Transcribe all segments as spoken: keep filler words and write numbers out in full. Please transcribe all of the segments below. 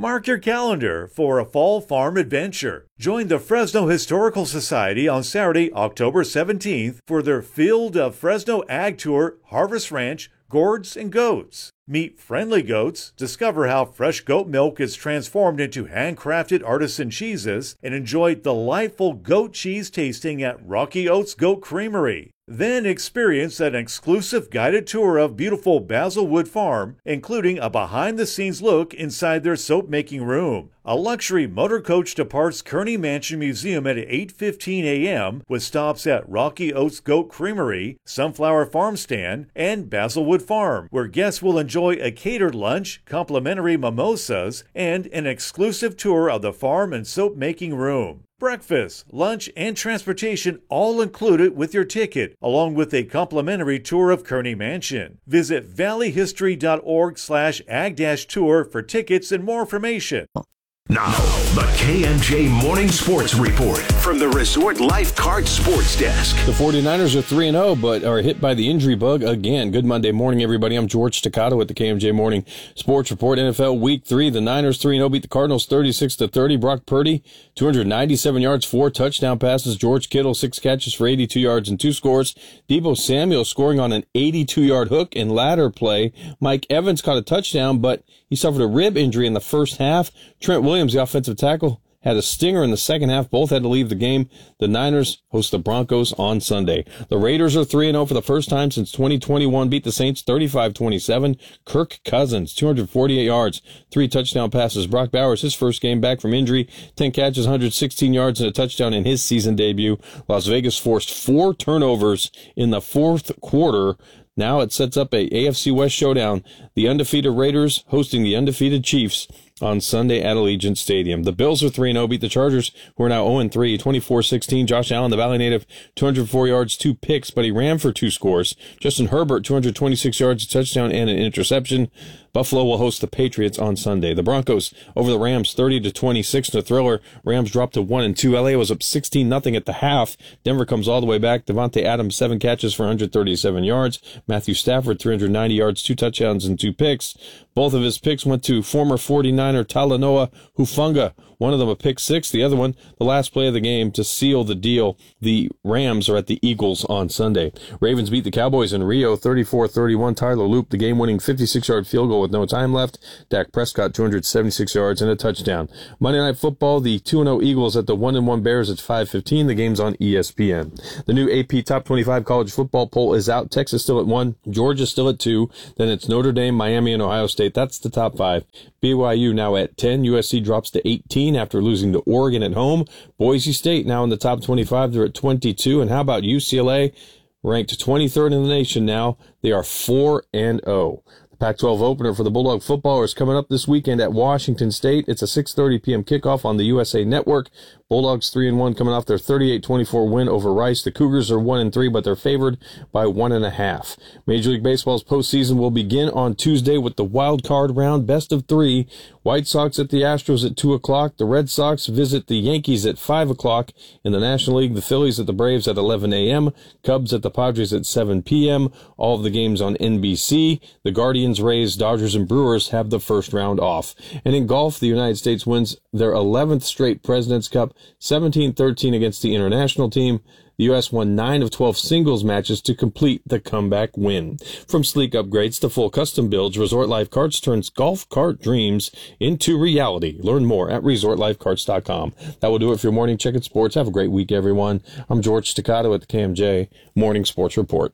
Mark your calendar for a fall farm adventure. Join the Fresno Historical Society on Saturday, October seventeenth for their Field of Fresno Ag Tour, Harvest Ranch, Gourds, and Goats. Meet friendly goats, discover how fresh goat milk is transformed into handcrafted artisan cheeses, and enjoy delightful goat cheese tasting at Rocky Oats Goat Creamery. Then experience an exclusive guided tour of beautiful Basilwood Farm, including a behind-the-scenes look inside their soap-making room. A luxury motor coach departs Kearney Mansion Museum at eight fifteen a.m. with stops at Rocky Oats Goat Creamery, Sunflower Farm Stand, and Basilwood Farm, where guests will enjoy a catered lunch, complimentary mimosas, and an exclusive tour of the farm and soap-making room. Breakfast, lunch, and transportation all included with your ticket, along with a complimentary tour of Kearney Mansion. Visit valleyhistory.org slash ag-tour for tickets and more information. Now, the K M J Morning Sports Report from the Resort Lifeguard Sports Desk. The 49ers are three and oh, but are hit by the injury bug again. Good Monday morning, everybody. I'm George Staccato with the K M J Morning Sports Report. N F L Week three, the Niners three and oh beat the Cardinals thirty-six to thirty. Brock Purdy, two hundred ninety-seven yards, four touchdown passes. George Kittle, six catches for eighty-two yards and two scores. Deebo Samuel scoring on an eighty-two-yard hook and ladder play. Mike Evans caught a touchdown, but he suffered a rib injury in the first half. Trent Williams, the offensive tackle, had a stinger in the second half. Both had to leave the game. The Niners host the Broncos on Sunday. The Raiders are three and oh for the first time since twenty twenty-one. Beat the Saints thirty-five twenty-seven. Kirk Cousins, two hundred forty-eight yards, three touchdown passes. Brock Bowers, his first game back from injury, ten catches, one hundred sixteen yards, and a touchdown in his season debut. Las Vegas forced four turnovers in the fourth quarter. Now it sets up a A F C West showdown. The undefeated Raiders hosting the undefeated Chiefs on Sunday at Allegiant Stadium. The Bills are three and oh, beat the Chargers, who are now oh and three, twenty-four sixteen. Josh Allen, the Valley native, two hundred four yards, two picks, but he ran for two scores. Justin Herbert, two hundred twenty-six yards, a touchdown, and an interception. Buffalo will host the Patriots on Sunday. The Broncos over the Rams, thirty to twenty-six in a thriller. Rams dropped to one and two. L A was up sixteen nothing at the half. Denver comes all the way back. Devontae Adams, seven catches for one hundred thirty-seven yards. Matthew Stafford, three hundred ninety yards, two touchdowns, and two picks. Both of his picks went to former forty-niner Talanoa Hufanga. One of them a pick six, the other one the last play of the game to seal the deal. The Rams are at the Eagles on Sunday. Ravens beat the Cowboys in Rio thirty-four thirty-one. Tyler Loop, the game-winning fifty-six-yard field goal with no time left. Dak Prescott, two hundred seventy-six yards and a touchdown. Monday Night Football, the two and oh Eagles at the one and one Bears at five fifteen. The game's on E S P N. The new A P Top twenty-five college football poll is out. Texas still at one. Georgia still at two. Then it's Notre Dame, Miami, and Ohio State. That's the top five. B Y U now at ten. U S C drops to eighteen after losing to Oregon at home. Boise State now in the top twenty-five. They're at twenty-two. And how about U C L A? Ranked twenty-third in the nation now. They are four and oh. Pac twelve opener for the Bulldog footballers coming up this weekend at Washington State. It's a six thirty p.m. kickoff on the U S A Network. Bulldogs three and one coming off their thirty-eight twenty-four win over Rice. The Cougars are one and three, but they're favored by one and a half. Major League Baseball's postseason will begin on Tuesday with the wild card round, best of three. White Sox at the Astros at two o'clock. The Red Sox visit the Yankees at five o'clock. In the National League, the Phillies at the Braves at eleven a.m. Cubs at the Padres at seven p.m. All of the games on N B C. The Guardians, Rays, Dodgers, and Brewers have the first round off. And in golf, the United States wins their eleventh straight President's Cup, seventeen thirteen against the international team. The U S won nine of twelve singles matches to complete the comeback win. From sleek upgrades to full custom builds, Resort Life Carts turns golf cart dreams into reality. Learn more at resort life carts dot com. That will do it for your morning check in sports. Have a great week, everyone. I'm George Staccato at the K M J Morning Sports Report.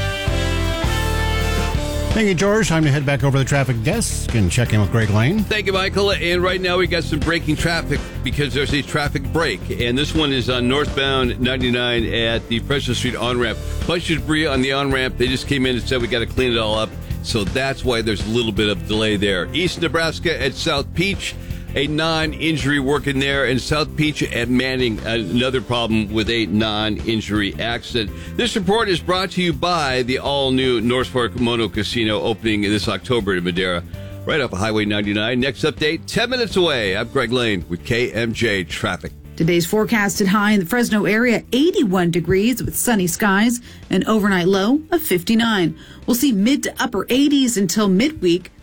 Thank you, George. Time to head back over the traffic desk and check in with Greg Lane. Thank you, Michael. And right now we got some breaking traffic because there's a traffic break. And this one is on northbound ninety-nine at the Fresno Street on-ramp. Bunch of debris on the on-ramp. They just came in and said we got to clean it all up. So that's why there's a little bit of delay there. East Nebraska at South Peach. A non-injury working there, and South Peach at Manning, another problem with a non-injury accident. This report is brought to you by the all-new North Fork Mono Casino opening this October in Madera, right off of Highway ninety-nine. Next update, ten minutes away. I'm Greg Lane with K M J Traffic. Today's forecasted high in the Fresno area, eighty-one degrees with sunny skies, an overnight low of fifty-nine. We'll see mid to upper eighties until midweek.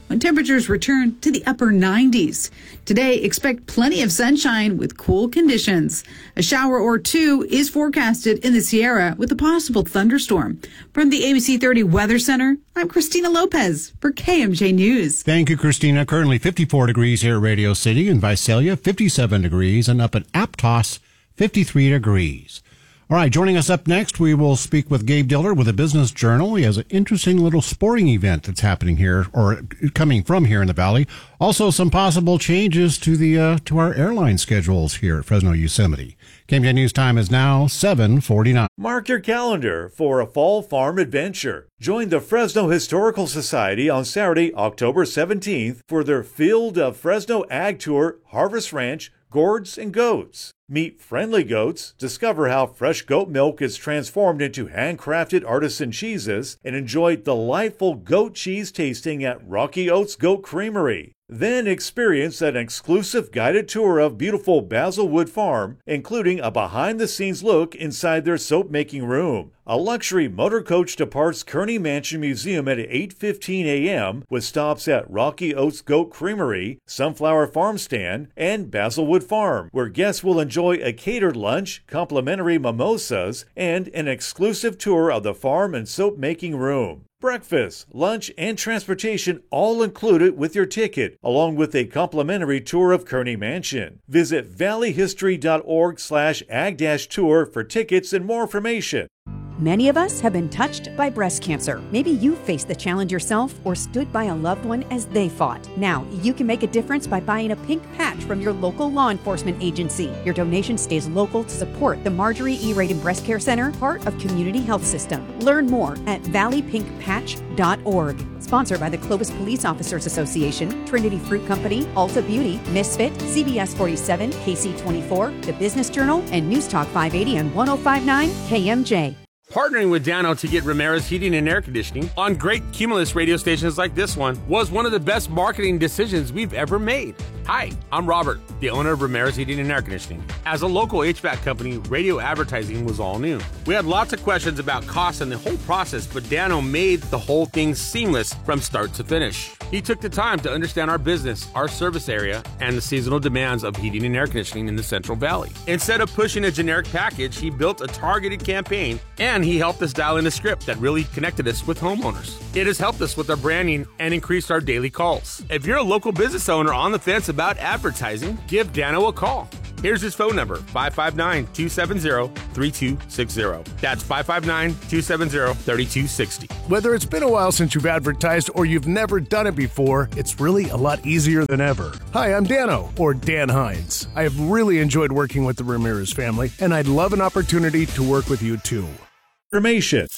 when temperatures return to the upper nineties. Today, expect plenty of sunshine with cool conditions. A shower or two is forecasted in the Sierra with a possible thunderstorm. From the A B C thirty Weather Center, I'm Christina Lopez for K M J News. Thank you, Christina. Currently fifty-four degrees here at Radio City, in Visalia, fifty-seven degrees, and up at Aptos, fifty-three degrees. All right, joining us up next, we will speak with Gabe Dillard with the Business Journal. He has an interesting little sporting event that's happening here, or coming from here in the Valley. Also, some possible changes to the uh, to our airline schedules here at Fresno Yosemite. K M J News time is now seven forty-nine. Mark your calendar for a fall farm adventure. Join the Fresno Historical Society on Saturday, October seventeenth for their Field of Fresno Ag Tour, Harvest Ranch, Gourds, and Goats. Meet friendly goats, discover how fresh goat milk is transformed into handcrafted artisan cheeses, and enjoy delightful goat cheese tasting at Rocky Oats Goat Creamery. Then experience an exclusive guided tour of beautiful Basilwood Farm, including a behind-the-scenes look inside their soap-making room. A luxury motor coach departs Kearney Mansion Museum at eight fifteen a.m. with stops at Rocky Oats Goat Creamery, Sunflower Farm Stand, and Basilwood Farm, where guests will enjoy a catered lunch, complimentary mimosas, and an exclusive tour of the farm and soap-making room. Breakfast, lunch, and transportation all included with your ticket, along with a complimentary tour of Kearney Mansion. Visit valleyhistory.org slash ag-tour for tickets and more information. Many of us have been touched by breast cancer. Maybe you faced the challenge yourself or stood by a loved one as they fought. Now, you can make a difference by buying a pink patch from your local law enforcement agency. Your donation stays local to support the Marjorie E. Radin Breast Care Center, part of Community Health System. Learn more at valley pink patch dot org. Sponsored by the Clovis Police Officers Association, Trinity Fruit Company, Ulta Beauty, Misfit, C B S forty-seven, K C twenty-four, The Business Journal, and News Talk five eighty and one oh five point nine K M J. Partnering with Dano to get Ramirez Heating and Air Conditioning on great Cumulus radio stations like this one was one of the best marketing decisions we've ever made. Hi, I'm Robert, the owner of Ramirez Heating and Air Conditioning. As a local H V A C company, radio advertising was all new. We had lots of questions about costs and the whole process, but Dano made the whole thing seamless from start to finish. He took the time to understand our business, our service area, and the seasonal demands of heating and air conditioning in the Central Valley. Instead of pushing a generic package, he built a targeted campaign, and he helped us dial in a script that really connected us with homeowners. It has helped us with our branding and increased our daily calls. If you're a local business owner on the fence about advertising, give Dano a call. Here's his phone number, five five nine, two seven zero, three two six zero. That's five five nine, two seven zero, three two six zero. Whether it's been a while since you've advertised or you've never done it before, it's really a lot easier than ever. Hi, I'm Dano, or Dan Hines. I have really enjoyed working with the Ramirez family, and I'd love an opportunity to work with you too. Information.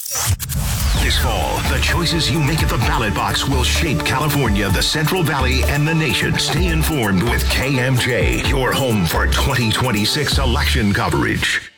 This fall, the choices you make at the ballot box will shape California, the Central Valley, and the nation. Stay informed with K M J, your home for twenty twenty-six election coverage.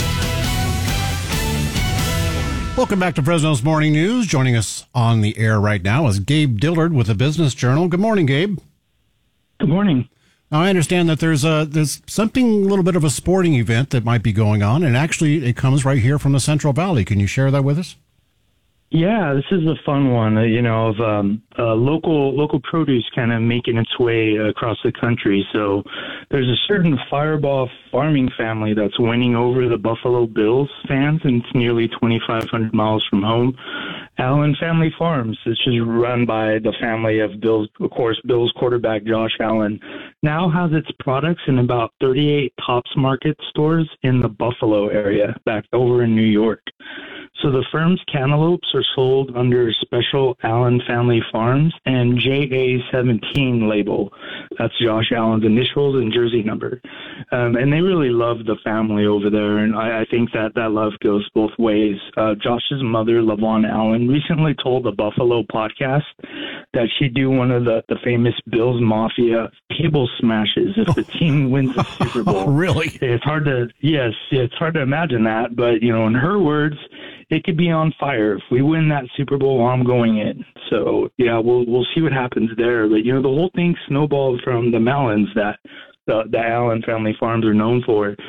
Welcome back to Fresno's Morning News. Joining us on the air right now is Gabe Dillard with the Business Journal. Good morning, Gabe. Good morning. Now, I understand that there's a there's something, a little bit of a sporting event that might be going on, and actually it comes right here from the Central Valley. Can you share that with us? Yeah, this is a fun one, uh, you know, of um, uh, local local produce kind of making its way across the country. So there's a certain Fireball farming family that's winning over the Buffalo Bills fans, and it's nearly twenty-five hundred miles from home. Allen Family Farms, it's just run by the family of Bills, of course, Bills quarterback Josh Allen, now has its products in about thirty-eight Tops Market stores in the Buffalo area, back over in New York. So the firm's cantaloupes are sold under special Allen Family Farms and J A seventeen label. That's Josh Allen's initials and jersey number. Um, and they really love the family over there, and I, I think that that love goes both ways. Uh, Josh's mother, Lavon Allen, recently told the Buffalo podcast that she'd do one of the, the famous Bills Mafia table smashes if the team wins the Super Bowl. Oh, really? It's hard to, yes, it's hard to imagine that, but, you know, in her words, it could be on fire. If we win that Super Bowl, I'm going in. So, yeah, we'll we'll see what happens there. But, you know, the whole thing snowballed from the melons that the, the Allen Family Farms are known for.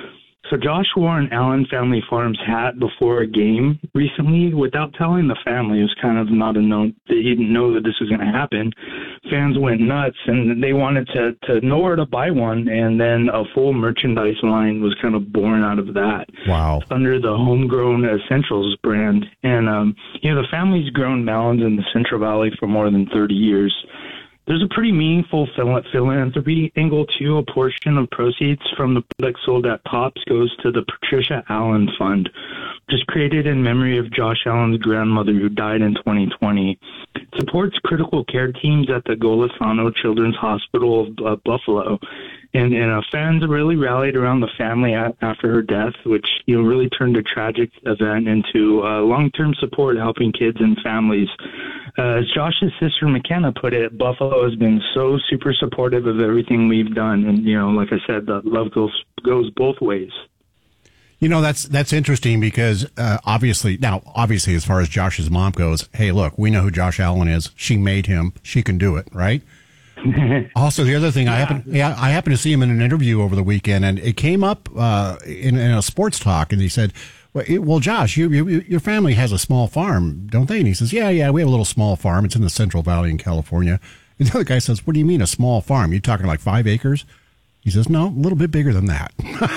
So Josh wore an Allen Family Farms hat before a game recently without telling the family. It was kind of not a known, he didn't know that this was going to happen. Fans went nuts, and they wanted to, to know where to buy one, and then a full merchandise line was kind of born out of that. Wow. Under the Homegrown Essentials brand. And, um, you know, the family's grown melons in the Central Valley for more than thirty years. There's a pretty meaningful philanthropy angle, too. A portion of proceeds from the product sold at Tops goes to the Patricia Allen Fund, which is created in memory of Josh Allen's grandmother who died in twenty twenty. It supports critical care teams at the Golisano Children's Hospital of uh, Buffalo. And, and uh, fans really rallied around the family a- after her death, which, you know, really turned a tragic event into uh, long-term support helping kids and families. Uh, as Josh's sister McKenna put it, Buffalo has been so super supportive of everything we've done. And, you know, like I said, the love goes, goes both ways. You know, that's that's interesting because uh, obviously, now, obviously, as far as Josh's mom goes, hey, look, we know who Josh Allen is. She made him. She can do it, right? Also, the other thing, yeah. I happen, yeah, I happened to see him in an interview over the weekend, and it came up uh, in, in a sports talk, and he said, well, it, well Josh, you, you, your family has a small farm, don't they? And he says, yeah, yeah, we have a little small farm. It's in the Central Valley in California. And the other guy says, what do you mean a small farm? You talking like five acres? He says, no, a little bit bigger than that.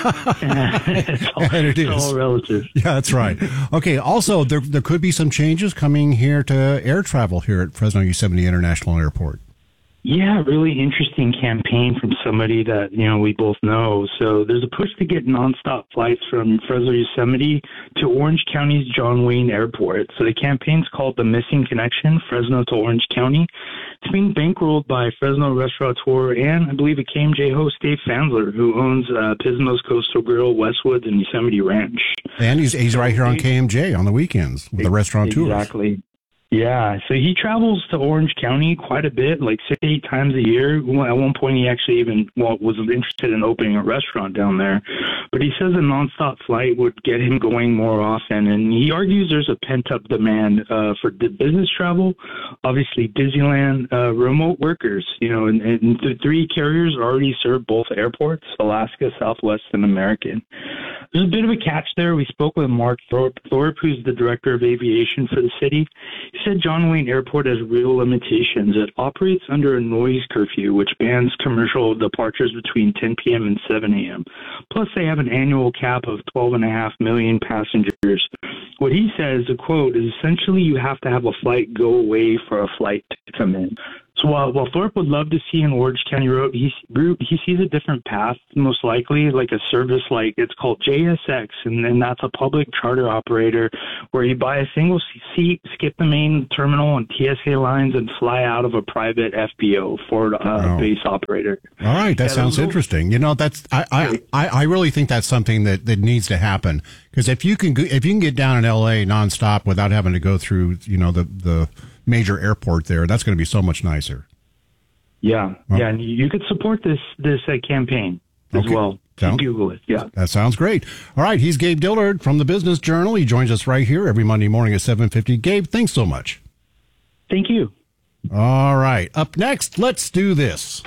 it's all, and it is. It's all relative. Yeah, that's right. Okay, also, there there could be some changes coming here to air travel here at Fresno Yosemite International Airport. Yeah, really interesting campaign from somebody that, you know, we both know. So there's a push to get nonstop flights from Fresno Yosemite to Orange County's John Wayne Airport. So the campaign's called The Missing Connection, Fresno to Orange County. It's being bankrolled by Fresno restaurateur and, I believe, a K M J host, Dave Fansler, who owns uh, Pismo's Coastal Grill, Westwoods, and Yosemite Ranch. And he's, he's right here on K M J on the weekends with the restaurateur. Exactly. Yeah, so he travels to Orange County quite a bit, like six, eight times a year. At one point, he actually even well, was interested in opening a restaurant down there. But he says a nonstop flight would get him going more often. And he argues there's a pent-up demand uh, for business travel, obviously Disneyland, uh, remote workers. You know, and, and the three carriers already serve both airports, Alaska, Southwest, and American. There's a bit of a catch there. We spoke with Mark Thorpe, Thorpe, who's the director of aviation for the city. He said John Wayne Airport has real limitations. It operates under a noise curfew, which bans commercial departures between ten p.m. and seven a.m. Plus, they have an annual cap of twelve point five million passengers. What he says, a quote, is essentially you have to have a flight go away for a flight to come in. So while, while Thorpe would love to see an Orange County route, he, he sees a different path, most likely, like a service like it's called J S X, and then that's a public charter operator where you buy a single seat, skip the main terminal and T S A lines, and fly out of a private F B O, Ford uh, oh. base operator. All right, that yeah, sounds little, interesting. You know, that's I, I, I, I really think that's something that, that needs to happen, because if you can go, if you can get down in L A nonstop without having to go through, you know, the the major airport there, that's going to be so much nicer. Yeah, oh. yeah, and you could support this this uh, campaign as okay. well. Sounds, Google it. Yeah, that sounds great. All right, he's Gabe Dillard from the Business Journal. He joins us right here every Monday morning at seven fifty. Gabe, thanks so much. Thank you. All right, up next, let's do this.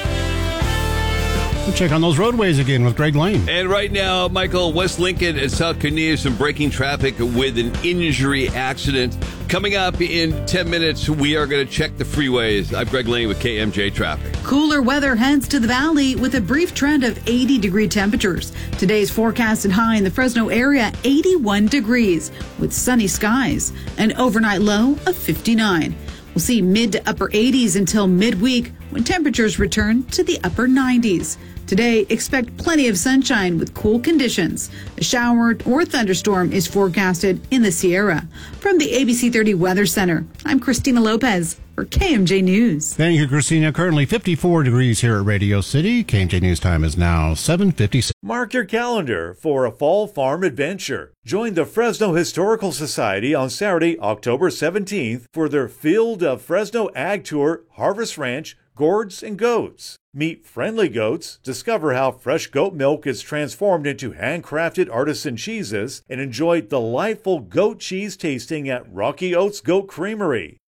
We'll check on those roadways again with Greg Lane. And right now, Michael, West Lincoln and South Cornelius, some breaking traffic with an injury accident. Coming up in ten minutes, we are going to check the freeways. I'm Greg Lane with K M J Traffic. Cooler weather heads to the valley with a brief trend of eighty degree temperatures. Today's forecasted high in the Fresno area, eighty-one degrees with sunny skies. An overnight low of fifty-nine. We'll see mid to upper eighties until midweek when temperatures return to the upper nineties. Today, expect plenty of sunshine with cool conditions. A shower or thunderstorm is forecasted in the Sierra. From the A B C thirty Weather Center, I'm Christina Lopez for K M J News. Thank you, Christina. Currently fifty-four degrees here at Radio City. K M J News time is now seven fifty-six. Mark your calendar for a fall farm adventure. Join the Fresno Historical Society on Saturday, October seventeenth for their Field of Fresno Ag Tour, Harvest Ranch, Gourds, and Goats. Meet friendly goats, discover how fresh goat milk is transformed into handcrafted artisan cheeses, and enjoy delightful goat cheese tasting at Rocky Oats Goat Creamery.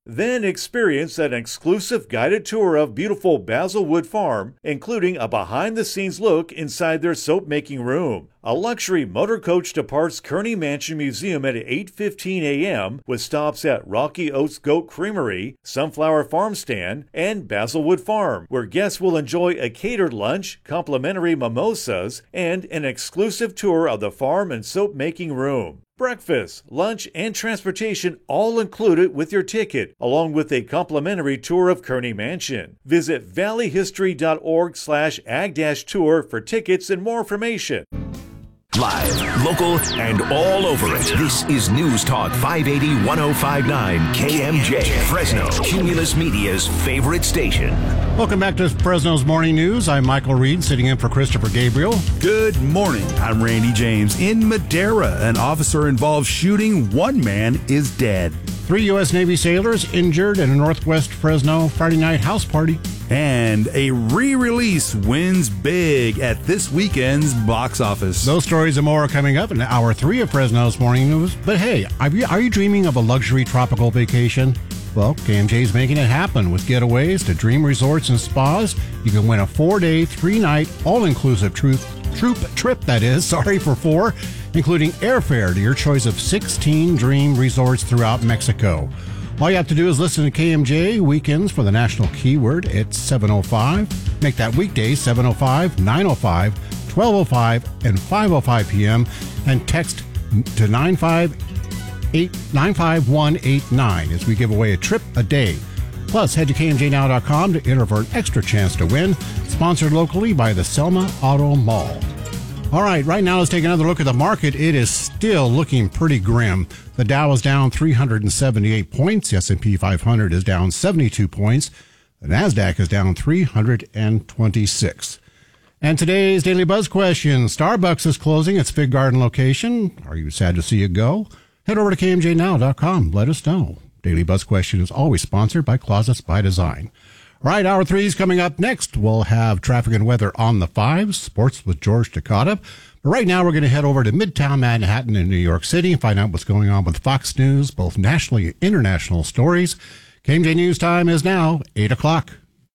Then experience an exclusive guided tour of beautiful Basilwood Farm, including a behind-the-scenes look inside their soap-making room. A luxury motor coach departs Kearney Mansion Museum at eight fifteen a.m. with stops at Rocky Oats Goat Creamery, Sunflower Farm Stand, and Basilwood Farm, where guests will enjoy a catered lunch, complimentary mimosas, and an exclusive tour of the farm and soap-making room. Breakfast, lunch, and transportation all included with your ticket, along with a complimentary tour of Kearney Mansion. Visit valleyhistory.org slash ag-tour for tickets and more information. Live, local, and all over it. This is News Talk five eighty, ten fifty-nine K M J, Fresno, Cumulus Media's favorite station. Welcome back to Fresno's Morning News. I'm Michael Reed, sitting in for Christopher Gabriel. Good morning. I'm Randy James. In Madera, an officer involved shooting one man is dead. Three U S Navy sailors injured in a Northwest Fresno Friday night house party. And a re-release wins big at this weekend's box office. Those stories and more are coming up in hour three of Fresno's Morning News. But hey, are you, are you dreaming of a luxury tropical vacation? Well, K M J's making it happen with getaways to dream resorts and spas. You can win a four-day, three-night, all-inclusive troop, troop trip, that is, sorry, for four, including airfare to your choice of sixteen dream resorts throughout Mexico. All you have to do is listen to K M J Weekends for the national keyword at seven oh five. Make that weekday seven oh five, nine oh five, twelve oh five, and five oh five p.m. and text to nine five one eight nine as we give away a trip a day. Plus, head to K M J now dot com to enter for an extra chance to win. Sponsored locally by the Selma Auto Mall. All right, right now let's take another look at the market. It is still looking pretty grim. The Dow is down three hundred seventy-eight points. The S and P five hundred is down seventy-two points. The NASDAQ is down three hundred twenty-six. And today's Daily Buzz question, Starbucks is closing its Fig Garden location. Are you sad to see it go? Head over to K M J now dot com. Let us know. Daily Buzz question is always sponsored by Closets by Design. All right, hour three is coming up next. We'll have traffic and weather on the fives, sports with George Takata. But right now, we're going to head over to Midtown Manhattan in New York City and find out what's going on with Fox News, both nationally and international stories. K M J News time is now eight o'clock.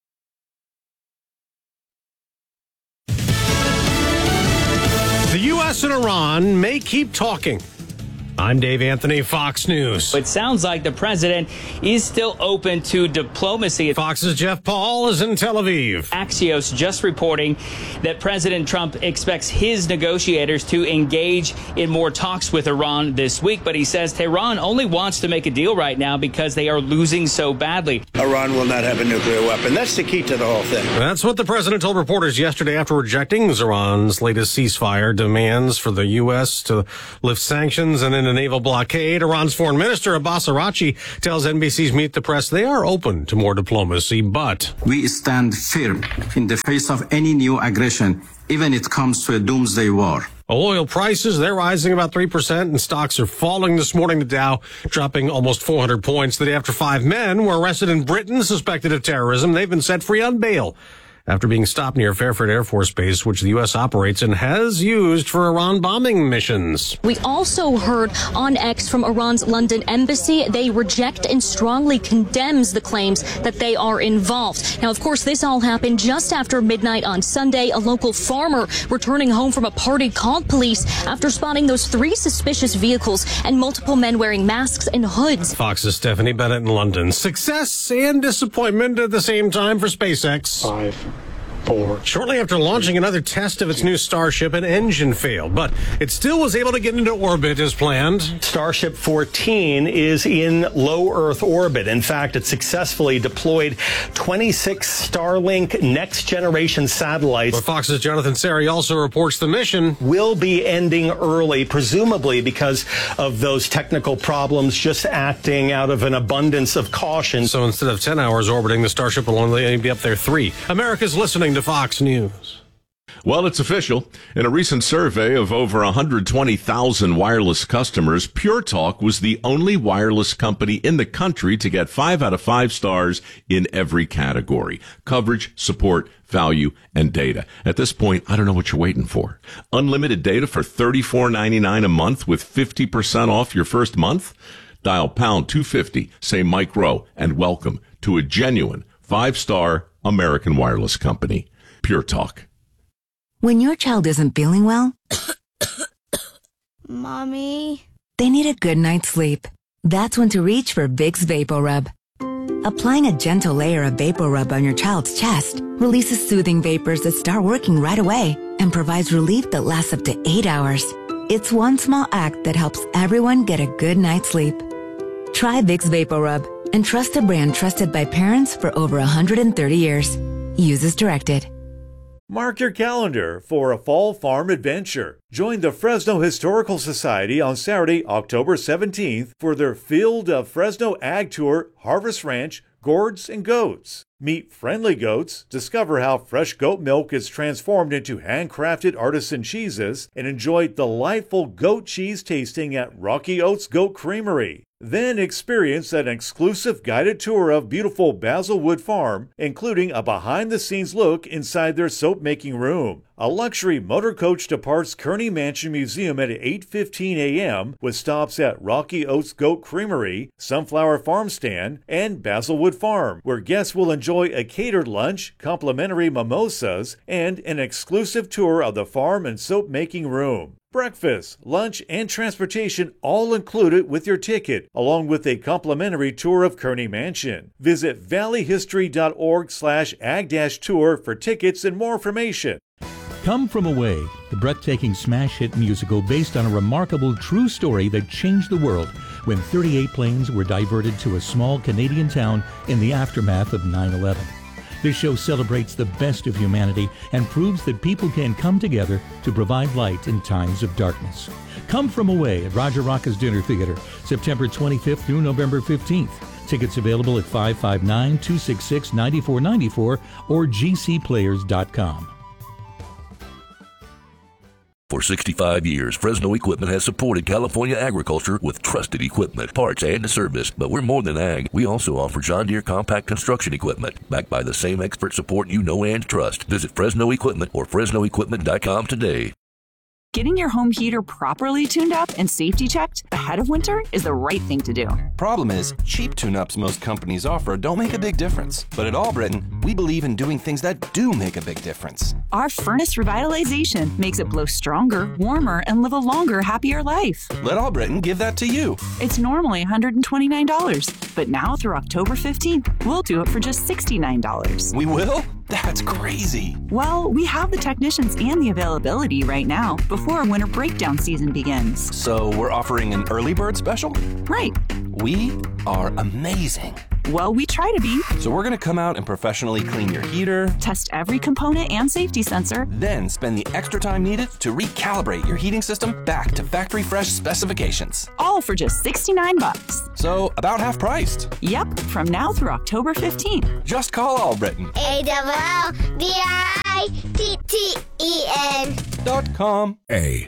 The U S and Iran may keep talking. I'm Dave Anthony, Fox News. It sounds like the president is still open to diplomacy. Fox's Jeff Paul is in Tel Aviv. Axios just reporting that President Trump expects his negotiators to engage in more talks with Iran this week, but he says Tehran only wants to make a deal right now because they are losing so badly. Iran will not have a nuclear weapon. That's the key to the whole thing. That's what the president told reporters yesterday after rejecting Iran's latest ceasefire demands for the U S to lift sanctions and in a naval blockade. Iran's foreign minister Abbas Araghchi tells N B C's Meet the Press they are open to more diplomacy, but we stand firm in the face of any new aggression, even if it comes to a doomsday war. Oil prices, they're rising about three percent, and stocks are falling this morning. The Dow dropping almost four hundred points the day after five men were arrested in Britain suspected of terrorism. They've been set free on bail after being stopped near Fairford Air Force Base, which the U S operates and has used for Iran bombing missions. We also heard on X from Iran's London embassy. They reject and strongly condemns the claims that they are involved. Now, of course, this all happened just after midnight on Sunday. A local farmer returning home from a party called police after spotting those three suspicious vehicles and multiple men wearing masks and hoods. Fox's Stephanie Bennett in London. Success and disappointment at the same time for SpaceX. Five. Four. Shortly after launching another test of its new Starship, an engine failed, but it still was able to get into orbit as planned. Starship fourteen is in low Earth orbit. In fact, it successfully deployed twenty-six Starlink next-generation satellites. But Fox's Jonathan Seri also reports the mission will be ending early, presumably because of those technical problems, just acting out of an abundance of caution. So instead of ten hours orbiting, the Starship will only be up there three. America's listening to Fox News. Well, it's official. In a recent survey of over one hundred twenty thousand wireless customers, Pure Talk was the only wireless company in the country to get five out of five stars in every category: coverage, support, value, and data. At this point, I don't know what you're waiting for. Unlimited data for thirty-four ninety-nine a month with fifty percent off your first month? Dial pound two fifty, say Mike Rowe, and welcome to a genuine five-star American wireless company. Pure Talk. When your child isn't feeling well, Mommy, they need a good night's sleep. That's when to reach for Vicks VapoRub. Applying a gentle layer of VapoRub on your child's chest releases soothing vapors that start working right away and provides relief that lasts up to eight hours. It's one small act that helps everyone get a good night's sleep. Try Vicks VapoRub and trust a brand trusted by parents for over one hundred thirty years. Use as directed. Mark your calendar for a fall farm adventure. Join the Fresno Historical Society on Saturday, October seventeenth for their Field of Fresno Ag Tour, Harvest Ranch, Gourds, and Goats. Meet friendly goats, discover how fresh goat milk is transformed into handcrafted artisan cheeses, and enjoy delightful goat cheese tasting at Rocky Oats Goat Creamery. Then experience an exclusive guided tour of beautiful Basilwood Farm, including a behind-the-scenes look inside their soap-making room. A luxury motor coach departs Kearney Mansion Museum at eight fifteen a.m. with stops at Rocky Oats Goat Creamery, Sunflower Farm Stand, and Basilwood Farm, where guests will enjoy a catered lunch, complimentary mimosas, and an exclusive tour of the farm and soap-making room. Breakfast, lunch, and transportation all included with your ticket, along with a complimentary tour of Kearney Mansion. Visit valleyhistory.org slash ag-tour for tickets and more information. Come From Away, the breathtaking smash hit musical based on a remarkable true story that changed the world when thirty-eight planes were diverted to a small Canadian town in the aftermath of nine eleven. This show celebrates the best of humanity and proves that people can come together to provide light in times of darkness. Come From Away at Roger Rocca's Dinner Theater, September twenty-fifth through November fifteenth. Tickets available at five five nine, two six six, nine four nine four or g c players dot com. For sixty-five years, Fresno Equipment has supported California agriculture with trusted equipment, parts, and service. But we're more than ag. We also offer John Deere compact construction equipment, backed by the same expert support you know and trust. Visit Fresno Equipment or fresno equipment dot com today. Getting your home heater properly tuned up and safety checked ahead of winter is the right thing to do. Problem is, cheap tune-ups most companies offer don't make a big difference. But at Allbritton, we believe in doing things that do make a big difference. Our furnace revitalization makes it blow stronger, warmer, and live a longer, happier life. Let Allbritton give that to you. It's normally one hundred twenty-nine dollars, but now through October fifteenth, we'll do it for just sixty-nine dollars. We will? That's crazy. Well, we have the technicians and the availability right now before winter breakdown season begins. So we're offering an early bird special? Right. We are amazing. Well, we try to be. So we're going to come out and professionally clean your heater, test every component and safety sensor, then spend the extra time needed to recalibrate your heating system back to factory fresh specifications. All for just sixty-nine bucks. So about half priced. Yep, from now through October fifteenth. Just call Allbritton. A W L B R I T T E N dot com. A.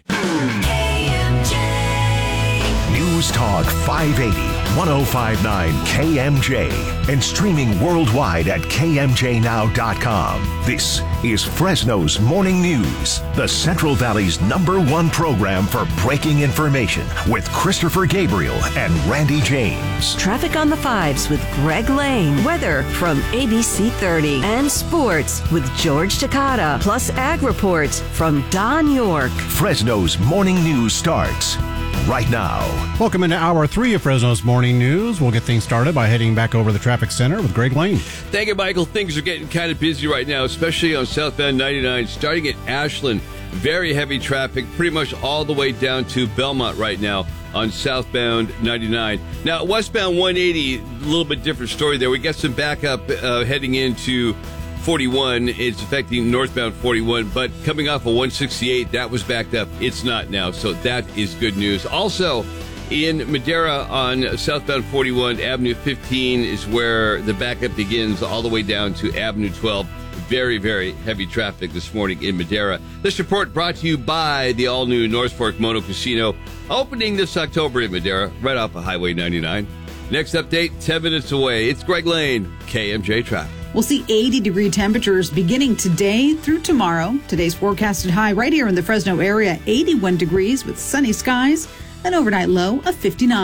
News Talk five eighty, ten fifty-nine K M J, and streaming worldwide at K M J now dot com. This is Fresno's Morning News, the Central Valley's number one program for breaking information with Christopher Gabriel and Randy James. Traffic on the fives with Greg Lane. Weather from A B C thirty. And sports with George Takata. Plus ag reports from Don York. Fresno's Morning News starts right now. Welcome into hour three of Fresno's Morning News. We'll get things started by heading back over the traffic center with Greg Lane. Thank you, Michael. Things are getting kind of busy right now, especially on southbound ninety-nine, starting at Ashland. Very heavy traffic, pretty much all the way down to Belmont right now on southbound ninety-nine. Now, westbound one eighty, a little bit different story there. We got some backup uh, heading into forty-one. It's affecting northbound forty-one, but coming off of one sixty-eight, that was backed up. It's not now, so that is good news. Also, in Madera on southbound forty-one, Avenue fifteen is where the backup begins all the way down to Avenue twelve. Very, very heavy traffic this morning in Madera. This report brought to you by the all-new North Fork Mono Casino, opening this October in Madera, right off of Highway ninety-nine. Next update, ten minutes away. It's Greg Lane, K M J Traffic. We'll see eighty degree temperatures beginning today through tomorrow. Today's forecasted high right here in the Fresno area, eighty-one degrees with sunny skies, an overnight low of fifty-nine.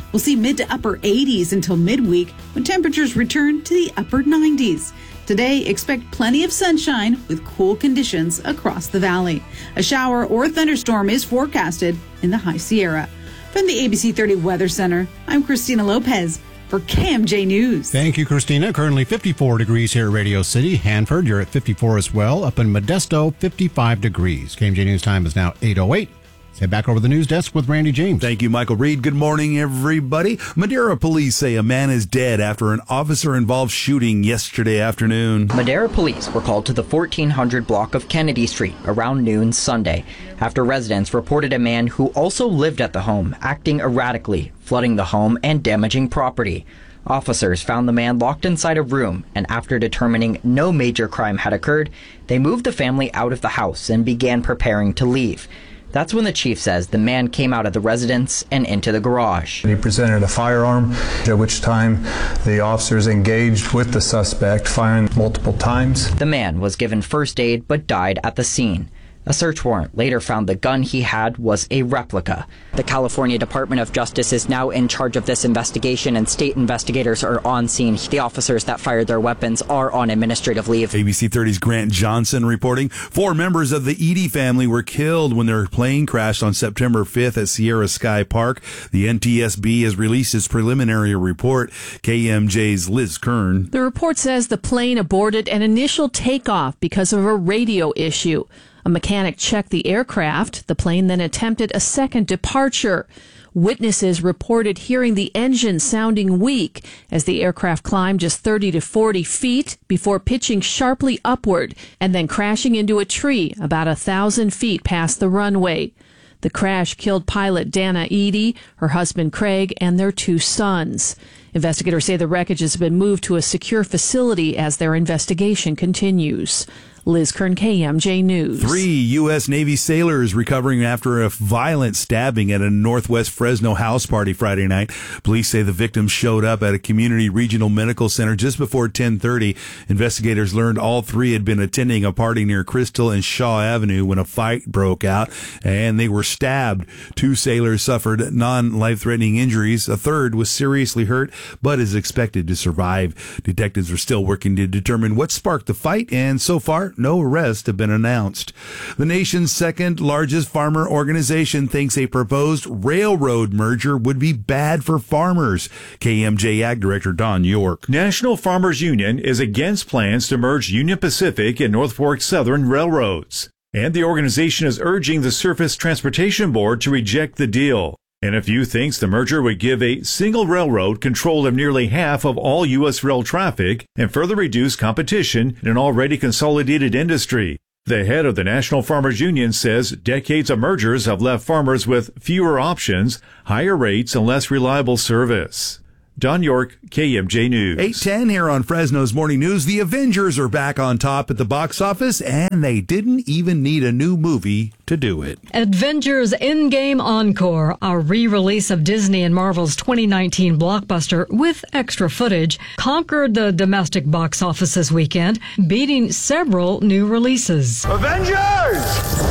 We'll see mid to upper eighties until midweek when temperatures return to the upper nineties. Today, expect plenty of sunshine with cool conditions across the valley. A shower or thunderstorm is forecasted in the High Sierra. From the A B C thirty Weather Center, I'm Christina Lopez for K M J News. Thank you, Christina. Currently fifty-four degrees here at Radio City. Hanford, you're at fifty-four as well. Up in Modesto, fifty-five degrees. K M J News time is now eight oh eight. Head back over the news desk with Randy James. Thank you, Michael Reed. Good morning, everybody. Madera police say a man is dead after an officer-involved shooting yesterday afternoon. Madera police were called to the fourteen hundred block of Kennedy Street around noon Sunday after residents reported a man who also lived at the home acting erratically, flooding the home and damaging property. Officers found the man locked inside a room, and after determining no major crime had occurred, they moved the family out of the house and began preparing to leave. That's when the chief says the man came out of the residence and into the garage. He presented a firearm, at which time the officers engaged with the suspect, firing multiple times. The man was given first aid but died at the scene. A search warrant later found the gun he had was a replica. The California Department of Justice is now in charge of this investigation, and state investigators are on scene. The officers that fired their weapons are on administrative leave. A B C thirty's Grant Johnson reporting. Four members of the Edie family were killed when their plane crashed on September fifth at Sierra Sky Park. The N T S B has released its preliminary report. K M J's Liz Kern. The report says the plane aborted an initial takeoff because of a radio issue. A mechanic checked the aircraft. The plane then attempted a second departure. Witnesses reported hearing the engine sounding weak as the aircraft climbed just thirty to forty feet before pitching sharply upward and then crashing into a tree about a thousand feet past the runway. The crash killed pilot Dana Edie, her husband Craig, and their two sons. Investigators say the wreckage has been moved to a secure facility as their investigation continues. Liz Kern, K M J News. Three U S. Navy sailors recovering after a violent stabbing at a Northwest Fresno house party Friday night. Police say the victims showed up at a community regional medical center just before ten thirty. Investigators learned all three had been attending a party near Crystal and Shaw Avenue when a fight broke out, and they were stabbed. Two sailors suffered non-life-threatening injuries. A third was seriously hurt, but is expected to survive. Detectives are still working to determine what sparked the fight, and so far, no arrests have been announced. The nation's second largest farmer organization thinks a proposed railroad merger would be bad for farmers. K M J Ag Director Don York. National Farmers Union is against plans to merge Union Pacific and North Fork Southern railroads. And the organization is urging the Surface Transportation Board to reject the deal. N F U thinks the merger would give a single railroad control of nearly half of all U S rail traffic and further reduce competition in an already consolidated industry. The head of the National Farmers Union says decades of mergers have left farmers with fewer options, higher rates, and less reliable service. Don York, K M J News. eight ten here on Fresno's Morning News. The Avengers are back on top at the box office, and they didn't even need a new movie to do it. Avengers Endgame Encore, a re-release of Disney and Marvel's twenty nineteen blockbuster with extra footage, conquered the domestic box office this weekend, beating several new releases. Avengers!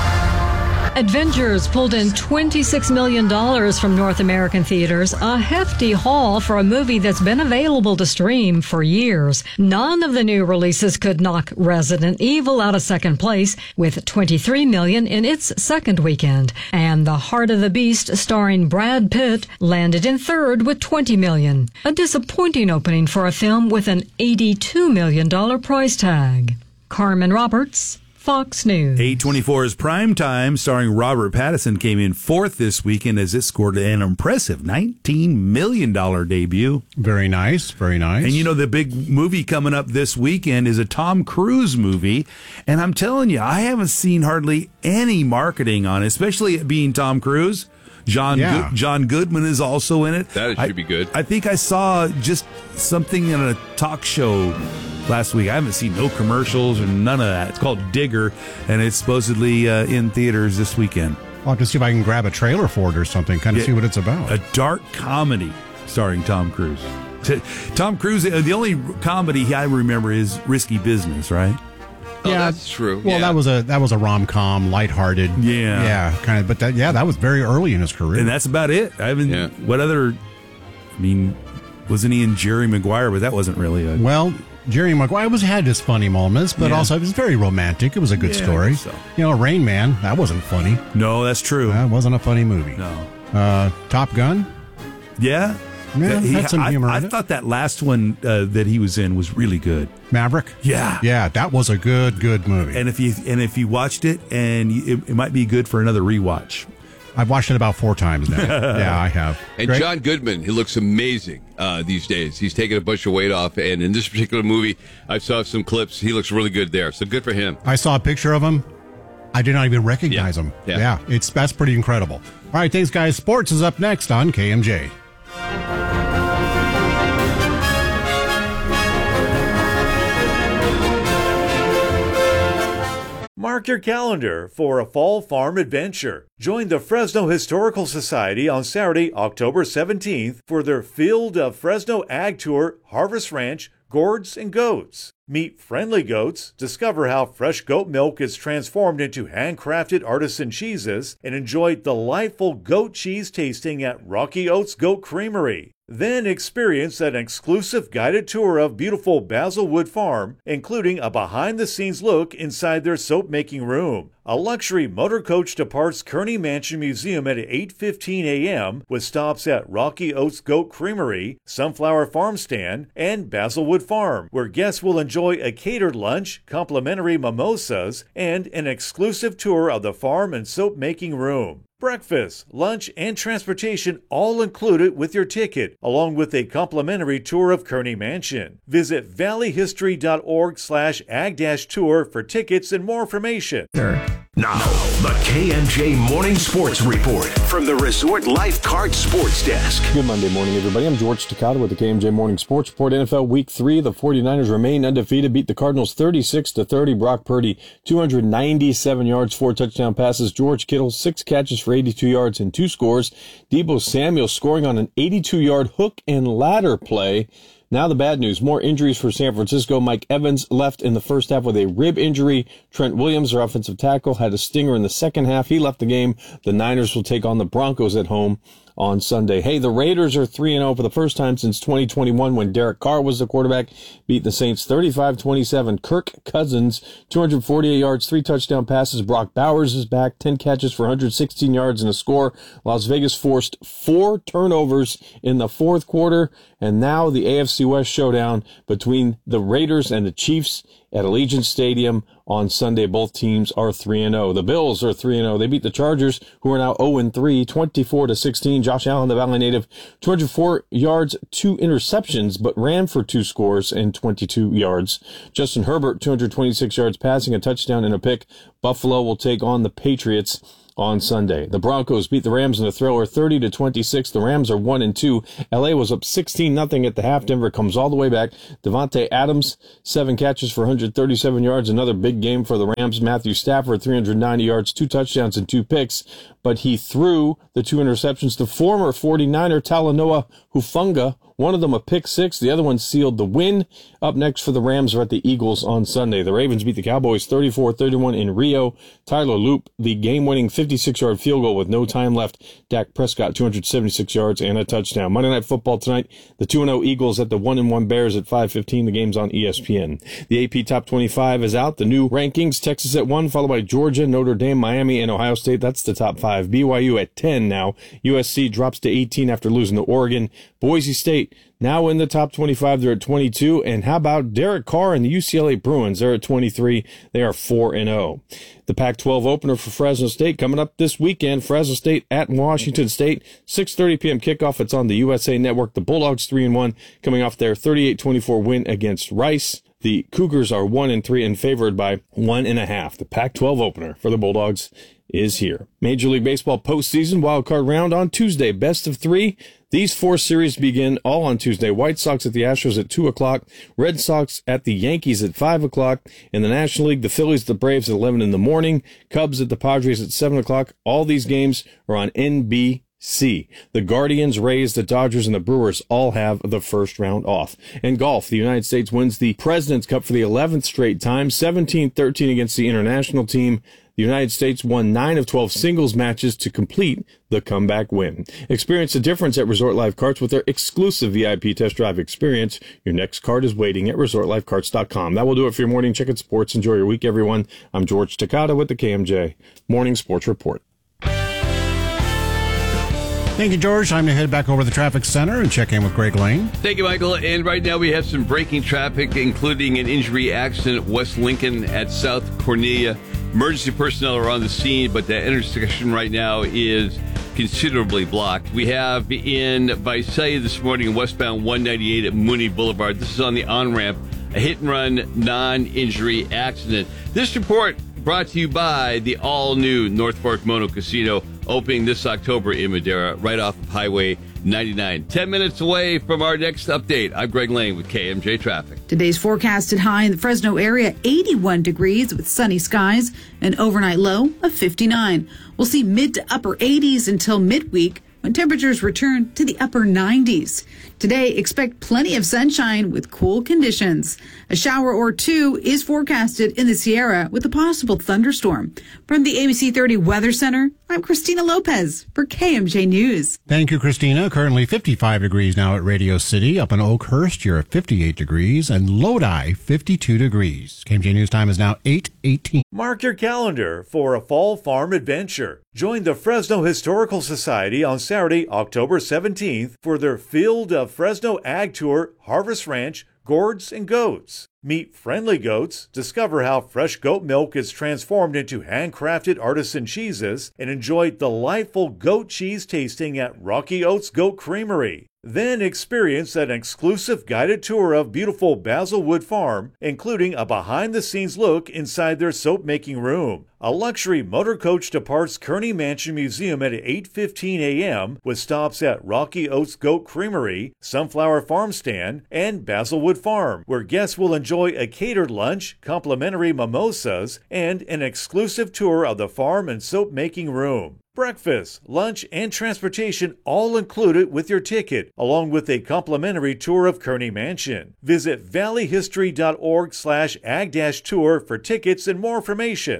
Avengers pulled in twenty-six million dollars from North American theaters, a hefty haul for a movie that's been available to stream for years. None of the new releases could knock Resident Evil out of second place, with twenty-three million dollars in its second weekend. And The Heart of the Beast, starring Brad Pitt, landed in third with twenty million dollars. A disappointing opening for a film with an eighty-two million dollars price tag. Carmen Roberts, Fox News. eight twenty-four's Prime Time, starring Robert Pattinson, came in fourth this weekend as it scored an impressive nineteen million dollars debut. Very nice, very nice. And you know, the big movie coming up this weekend is a Tom Cruise movie. And I'm telling you, I haven't seen hardly any marketing on it, especially it being Tom Cruise. John Yeah. Good, John Goodman is also in it. That should I, be good. I think I saw just something in a talk show last week. I haven't seen no commercials or none of that. It's called Digger, and it's supposedly uh, in theaters this weekend. I'll have to see if I can grab a trailer for it or something, kind of Yeah, see what it's about. A dark comedy starring Tom Cruise. T- Tom Cruise, uh, the only comedy I remember is Risky Business, right? Oh, yeah, that's true. Well, yeah. that was a that was a rom com, lighthearted. Yeah, yeah, kind of. But that, yeah, that was very early in his career, and that's about it. I haven't. Yeah. What other? I mean, wasn't he in Jerry Maguire? But that wasn't really a. Well, Jerry Maguire was had his funny moments, but Yeah. also it was very romantic. It was a good Yeah, I story. guess so. You know, Rain Man, that wasn't funny. No, that's true. That wasn't a funny movie. No. Uh, Top Gun. Yeah. Yeah, He- had some I, humor I in it. thought that last one uh, that he was in was really good. Maverick. Yeah. Yeah, that was a good, good movie. And if you and if you watched it, and you, it, it might be good for another rewatch. I've watched it about four times now. Yeah, I have. And Great. John Goodman, he looks amazing uh, these days. He's taken a bunch of weight off, and in this particular movie, I saw some clips. He looks really good there, so good for him. I saw a picture of him. I did not even recognize Yeah. him. Yeah. Yeah, it's that's pretty incredible. All right, thanks, guys. Sports is up next on K M J. Mark your calendar for a fall farm adventure. Join the Fresno Historical Society on Saturday, October seventeenth for their Field of Fresno Ag Tour, Harvest Ranch, Gourds, and Goats. Meet friendly goats, discover how fresh goat milk is transformed into handcrafted artisan cheeses, and enjoy delightful goat cheese tasting at Rocky Oats Goat Creamery. Then experience an exclusive guided tour of beautiful Basilwood Farm, including a behind-the-scenes look inside their soap-making room. A luxury motor coach departs Kearney Mansion Museum at eight fifteen a.m. with stops at Rocky Oats Goat Creamery, Sunflower Farm Stand, and Basilwood Farm, where guests will enjoy a catered lunch, complimentary mimosas, and an exclusive tour of the farm and soap-making room. Breakfast, lunch, and transportation all included with your ticket, along with a complimentary tour of Kearney Mansion. Visit valleyhistory.org slash ag-tour for tickets and more information. Now, the K M J Morning Sports Report from the Resort Life Card Sports Desk. Good Monday morning, everybody. I'm George Takata with the K M J Morning Sports Report. N F L Week three, the 49ers remain undefeated, beat the Cardinals thirty-six to thirty. Brock Purdy, two hundred ninety-seven yards, four touchdown passes. George Kittle, six catches for eighty-two yards and two scores. Deebo Samuel scoring on an eighty-two-yard hook and ladder play. Now the bad news, more injuries for San Francisco. Mike Evans left in the first half with a rib injury. Trent Williams, their offensive tackle, had a stinger in the second half. He left the game. The Niners will take on the Broncos at home on Sunday. Hey, the Raiders are three and oh for the first time since twenty twenty-one when Derek Carr was the quarterback. Beat the Saints thirty-five twenty-seven. Kirk Cousins, two hundred forty-eight yards, three touchdown passes. Brock Bowers is back, ten catches for one hundred sixteen yards and a score. Las Vegas forced four turnovers in the fourth quarter, and now the A F C West showdown between the Raiders and the Chiefs at Allegiant Stadium on Sunday. Both teams are three and oh. The Bills are three and oh. They beat the Chargers, who are now oh and three, twenty-four to sixteen. Josh Allen, the Valley native, two hundred four yards, two interceptions, but ran for two scores and twenty-two yards. Justin Herbert, two hundred twenty-six yards passing, a touchdown and a pick. Buffalo will take on the Patriots on Sunday. The Broncos beat the Rams in the thrower thirty to twenty-six. The Rams are one and two. L A was up sixteen nothing at the half. Denver comes all the way back. Devontae Adams, seven catches for one hundred thirty-seven yards. Another big game for the Rams. Matthew Stafford, three hundred ninety yards, two touchdowns and two picks. But he threw the two interceptions to former forty-niner Talanoa Hufanga. One of them a pick six. The other one sealed the win. Up next for the Rams are at the Eagles on Sunday. The Ravens beat the Cowboys thirty-four thirty-one in Rio. Tyler Loop, the game-winning fifty-six-yard field goal with no time left. Dak Prescott, two hundred seventy-six yards and a touchdown. Monday Night Football tonight. The two and oh Eagles at the one and one Bears at five fifteen. The game's on E S P N. The A P Top twenty-five is out. The new rankings. Texas at one, followed by Georgia, Notre Dame, Miami, and Ohio State. That's the top five. B Y U at ten now. U S C drops to eighteen after losing to Oregon. Boise State now in the top twenty-five. They're at twenty-two. And how about Derek Carr and the U C L A Bruins? They're at twenty-three. They are four and oh. The Pac twelve opener for Fresno State coming up this weekend. Fresno State at Washington State. six thirty p.m. kickoff. It's on the U S A Network. The Bulldogs three and one coming off their thirty-eight twenty-four win against Rice. The Cougars are one and three and favored by one and a half. The Pac twelve opener for the Bulldogs is here. Major League Baseball postseason wildcard round on Tuesday. Best of three. These four series begin all on Tuesday. White Sox at the Astros at two o'clock. Red Sox at the Yankees at five o'clock. In the National League, the Phillies at the Braves at eleven in the morning. Cubs at the Padres at seven o'clock. All these games are on N B C. The Guardians, Rays, the Dodgers, and the Brewers all have the first round off. In golf, the United States wins the President's Cup for the eleventh straight time, seventeen thirteen against the international team. The United States won nine of twelve singles matches to complete the comeback win. Experience the difference at Resort Life Karts with their exclusive V I P test drive experience. Your next kart is waiting at resort life karts dot com. That will do it for your morning check at sports. Enjoy your week, everyone. I'm George Takata with the K M J Morning Sports Report. Thank you, George. Time to head back over to the traffic center and check in with Greg Lane. Thank you, Michael. And right now we have some breaking traffic, including an injury accident West Lincoln at South Cornelia. Emergency personnel are on the scene, but that intersection right now is considerably blocked. We have in Visalia this morning, westbound one ninety-eight at Mooney Boulevard. This is on the on-ramp, a hit-and-run non-injury accident. This report brought to you by the all-new North Fork Mono Casino, opening this October in Madera, right off of Highway ninety-nine. Ten minutes away from our next update. I'm Greg Lane with K M J Traffic. Today's forecasted high in the Fresno area, eighty-one degrees with sunny skies, an overnight low of fifty-nine. We'll see mid to upper eighties until midweek, when temperatures return to the upper nineties. Today, expect plenty of sunshine with cool conditions. A shower or two is forecasted in the Sierra with a possible thunderstorm. From the A B C thirty Weather Center, I'm Christina Lopez for K M J News. Thank you, Christina. Currently fifty-five degrees now at Radio City. Up in Oakhurst, you're at fifty-eight degrees, and Lodi, fifty-two degrees. K M J News time is now eight eighteen. Mark your calendar for a fall farm adventure. Join the Fresno Historical Society on Saturday, October seventeenth for their Field of Fresno Ag Tour, Harvest Ranch, Gourds, and Goats. Meet friendly goats, discover how fresh goat milk is transformed into handcrafted artisan cheeses, and enjoy delightful goat cheese tasting at Rocky Oats Goat Creamery. Then experience an exclusive guided tour of beautiful Basilwood Farm, including a behind-the-scenes look inside their soap-making room. A luxury motor coach departs Kearney Mansion Museum at eight fifteen a.m. with stops at Rocky Oats Goat Creamery, Sunflower Farm Stand, and Basilwood Farm, where guests will enjoy a catered lunch, complimentary mimosas, and an exclusive tour of the farm and soap-making room. Breakfast, lunch, and transportation all included with your ticket, along with a complimentary tour of Kearney Mansion. Visit valley history dot org slash ag tour for tickets and more information.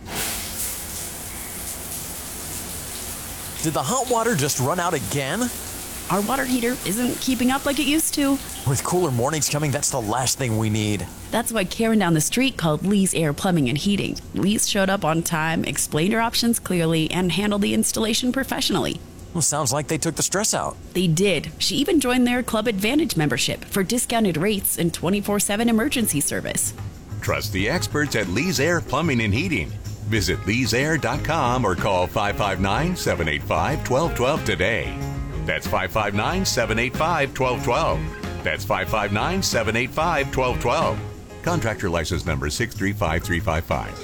Did the hot water just run out again? Our water heater isn't keeping up like it used to. With cooler mornings coming, that's the last thing we need. That's why Karen down the street called Lee's Air Plumbing and Heating. Lee's showed up on time, explained her options clearly, and handled the installation professionally. Well, sounds like they took the stress out. They did. She even joined their Club Advantage membership for discounted rates and twenty-four seven emergency service. Trust the experts at Lee's Air Plumbing and Heating. Visit lees air dot com or call five five nine, seven eight five, one two one two today. That's five five nine, seven eight five, one two one two. That's five five nine, seven eight five, one two one two. Contractor license number six three five three five five.